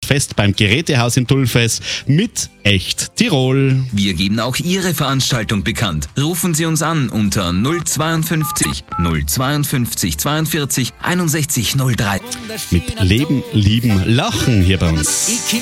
Fest beim Gerätehaus in Tulfes mit Echt Tirol. Wir geben auch Ihre Veranstaltung bekannt. Rufen Sie uns an unter 052 052 42 61 03. Mit Leben, Lieben, Lachen hier bei uns.